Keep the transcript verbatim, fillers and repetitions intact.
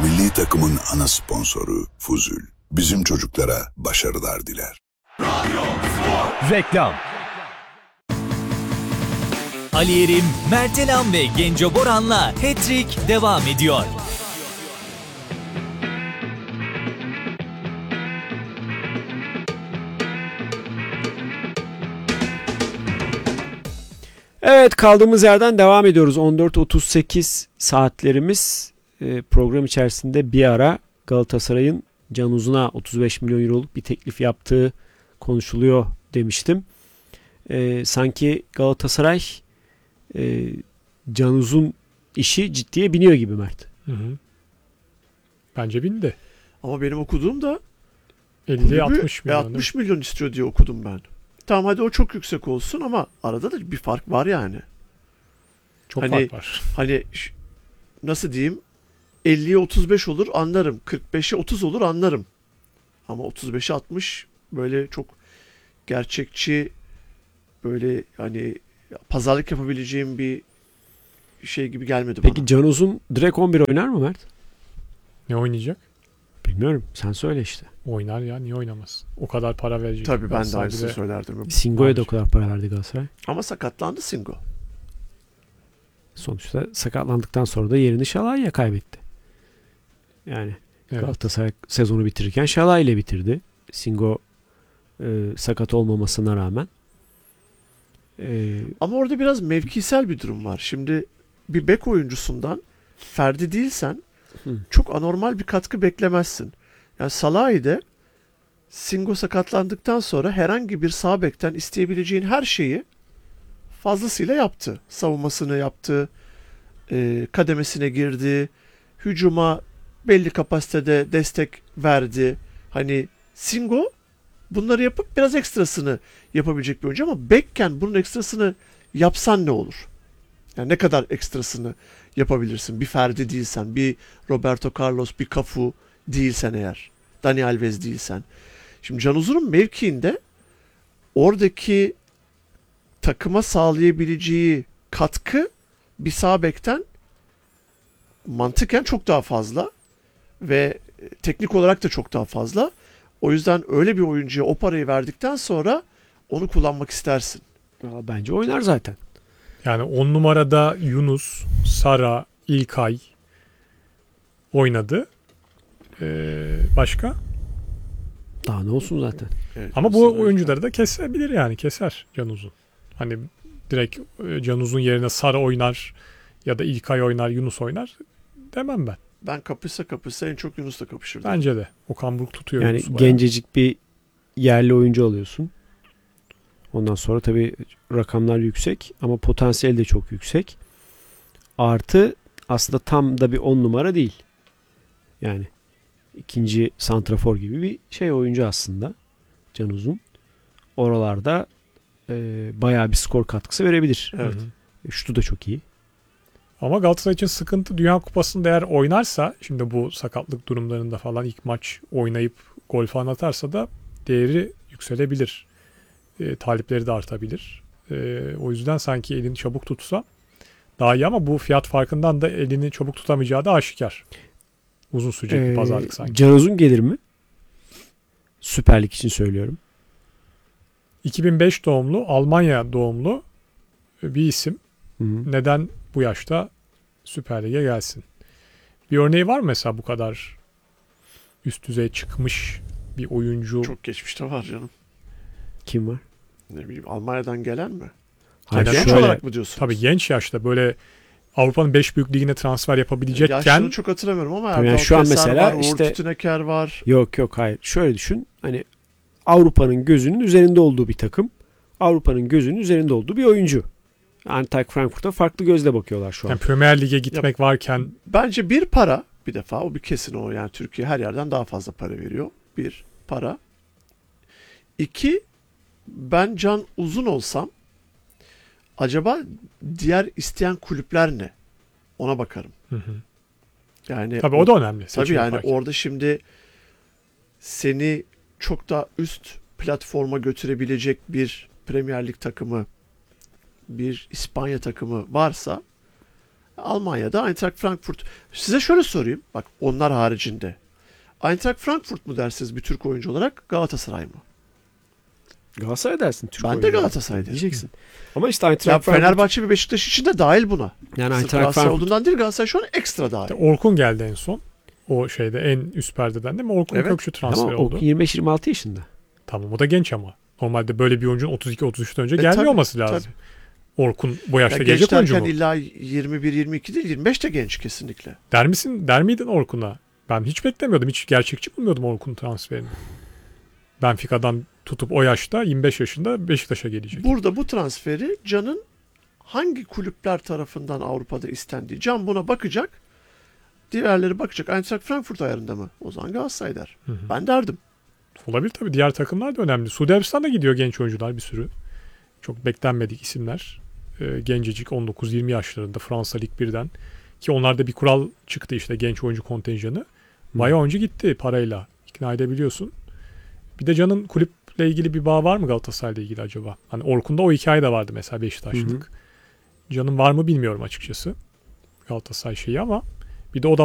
Milli takımın ana sponsoru Fuzul. Bizim çocuklara başarılar diler. Radyo Spor. Reklam. Ali Yerim, Mertelam ve Genco Boran'la Hat-Trick devam ediyor. Evet, kaldığımız yerden devam ediyoruz. on dört otuz sekiz saatlerimiz. E, program içerisinde bir ara Galatasaray'ın Can Uzun'a otuz beş milyon euroluk bir teklif yaptığı konuşuluyor demiştim. E, sanki Galatasaray e, Can Uzun işi ciddiye biniyor gibi Mert. Hı hı. Bence bindi. Ama benim okuduğum da elli altmış milyon. altmış milyon istiyor diye okudum ben. Tamam, hadi o çok yüksek olsun ama arada da bir fark var yani. Çok hani, fark var. Hani nasıl diyeyim, elliye otuz beş olur anlarım. kırk beşe otuz olur anlarım. Ama otuz beşe altmış böyle çok gerçekçi, böyle hani pazarlık yapabileceğim bir şey gibi gelmedi bana. Peki Can Uzun direkt on bir oynar mı Mert? Ne oynayacak? Bilmiyorum. Sen söyle işte. Oynar ya. Niye oynamaz? O kadar para verecek. Tabii ben de aynısını de... söylerdim. Singo'ya da o kadar para verdi Galatasaray. Ama sakatlandı Singo. Sonuçta sakatlandıktan sonra da yerini Şalai'ye kaybetti. Yani evet. Galatasaray sezonu bitirirken Şalai ile bitirdi. Singo e, sakat olmamasına rağmen. E, Ama orada biraz mevkisel bir durum var. Şimdi bir bek oyuncusundan Ferdi değilsen Hı. çok anormal bir katkı beklemezsin. Yani Salahi'de Singo sakatlandıktan sonra herhangi bir sağ bekten isteyebileceğin her şeyi fazlasıyla yaptı. Savunmasını yaptı, e, kademesine girdi, hücuma belli kapasitede destek verdi. Hani Singo bunları yapıp biraz ekstrasını yapabilecek bir oyuncu ama bekken bunun ekstrasını yapsan ne olur? Yani ne kadar ekstrasını yapabilirsin? Bir Ferdi değilsen, bir Roberto Carlos, bir Cafu değilsen eğer, Dani Alves değilsen. Şimdi Can Uzun'un mevkiinde oradaki takıma sağlayabileceği katkı bir sağ bekten mantıken çok daha fazla ve teknik olarak da çok daha fazla. O yüzden öyle bir oyuncuya o parayı verdikten sonra onu kullanmak istersin. Bence oynar zaten. Yani on numarada Yunus, Sara, İlkay oynadı. Ee, başka? Daha ne olsun zaten. Evet, ama bu oyuncuları da kesebilir yani. Keser Can Uzun. Hani direkt Can Uzun yerine Sara oynar ya da İlkay oynar, Yunus oynar demem ben. Ben kapışsa kapışsa en çok Yunus'la kapışırdım. Bence de. Okan Buruk tutuyor yani Yunus'u bayağı. Gencecik bir yerli oyuncu alıyorsun. Ondan sonra tabii rakamlar yüksek ama potansiyel de çok yüksek. Artı aslında tam da bir on numara değil. Yani ikinci santrafor gibi bir şey oyuncu aslında Can Uzun. Oralarda e, bayağı bir skor katkısı verebilir. Evet. E, şutu da çok iyi. Ama Galatasaray için sıkıntı, Dünya Kupası'nda eğer oynarsa, şimdi bu sakatlık durumlarında falan ilk maç oynayıp gol falan atarsa da değeri yükselebilir. E, talipleri de artabilir. E, o yüzden sanki elini çabuk tutsa daha iyi ama bu fiyat farkından da elini çabuk tutamayacağı da aşikar. Uzun sürecek bir ee, pazarlık sanki. Can Uzun gelir mi? Süper Lig için söylüyorum. iki bin beş doğumlu, Almanya doğumlu bir isim. Hı-hı. Neden bu yaşta Süper Lig'e gelsin? Bir örneği var mı mesela bu kadar üst düzey çıkmış bir oyuncu? Çok geçmişte var canım. Kim var? Ne bileyim, Almanya'dan gelen mi? Hayır, genç şöyle, olarak mı diyorsunuz? Tabii genç yaşta böyle Avrupa'nın beş büyük ligine transfer yapabilecekken. Yaşını çok hatırlamıyorum ama yani Erdal şu an Keser mesela var, işte, Uğur Tütüneker var. Yok yok hayır. Şöyle düşün. Hani Avrupa'nın gözünün üzerinde olduğu bir takım. Avrupa'nın gözünün üzerinde olduğu bir oyuncu. Eintracht Frankfurt'a farklı gözle bakıyorlar şu an. Yani Premier Lig'e gitmek ya, varken. Bence bir para, bir defa o bir kesin o, yani Türkiye her yerden daha fazla para veriyor. Bir, para. İki, ben Can Uzun olsam acaba diğer isteyen kulüpler ne? Ona bakarım. Hı hı. Yani tabii o da önemli. Tabii yani yaparken. Orada şimdi seni çok daha üst platforma götürebilecek bir Premier Lig takımı, bir İspanya takımı varsa Almanya'da Eintracht Frankfurt. Size şöyle sorayım. Bak onlar haricinde. Eintracht Frankfurt mu dersiniz bir Türk oyuncu olarak, Galatasaray mı? Galatasaray dersin. Türk Ben de oyuncu. Galatasaray derim. Diyeceksin. Ama işte Ya Eintracht Frankfurt. Fenerbahçe ve Beşiktaş için de dahil buna. Yani Sırf Eintracht Galatasaray Frankfurt. olduğundan değil, Galatasaray şu an ekstra dahil. Orkun geldi en son. O şeyde en üst perdeden değil mi? Orkun Evet. Kökçü transferi Ama o oldu. yirmi beş yirmi altı yaşında. Tamam, o da genç ama. Normalde böyle bir oyuncunun otuz iki otuz üçten önce E, gelmiyor tabii, olması lazım. Orkun bu yaşta Ya gelecek genç oyuncu derken mu? illa yirmi bir yirmi iki değil, yirmi beş de genç kesinlikle. Der misin? Der miydin Orkun'a? Ben hiç beklemiyordum. Hiç gerçekçi bulmuyordum Orkun transferini. Benfica'dan tutup o yaşta yirmi beş yaşında Beşiktaş'a gelecek. Burada bu transferi Can'ın hangi kulüpler tarafından Avrupa'da istendiği. Can buna bakacak. Diğerleri bakacak. Eintracht Frankfurt ayarında mı? O zaman Galatasaray der. Hı hı. Ben derdim. Olabilir tabii. Diğer takımlar da önemli. Suudi Arabistan'da gidiyor genç oyuncular bir sürü. Çok beklenmedik isimler. Ee, gencecik on dokuz yirmi yaşlarında Fransa Lig birden. Ki onlarda bir kural çıktı işte, genç oyuncu kontenjanı. Bayağı oyuncu gitti parayla. İkna edebiliyorsun. Bir de Can'ın kulüple ilgili bir bağ var mı Galatasaray'la ilgili acaba? Hani Orkun'da o hikaye de vardı mesela, Beşiktaşlılık. Can'ın var mı bilmiyorum açıkçası. Galatasaray şeyi ama bir de o da